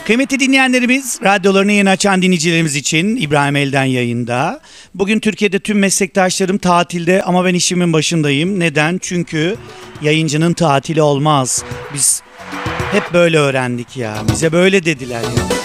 Kıymetli dinleyenlerimiz, radyolarını yeni açan dinleyicilerimiz için İbrahim Elden yayında. Bugün Türkiye'de tüm meslektaşlarım tatilde ama ben işimin başındayım. Neden? Çünkü yayıncının tatili olmaz. Biz hep böyle öğrendik ya. Bize böyle dediler ya.